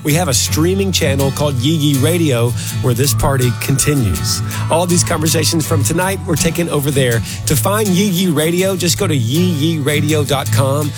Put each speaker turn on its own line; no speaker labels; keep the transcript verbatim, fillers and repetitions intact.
we have a streaming channel called Yee Yee Radio where this party continues. All these conversations from tonight we're taking over there. To find Yee Yee Radio, just go to yee yee radio dot com.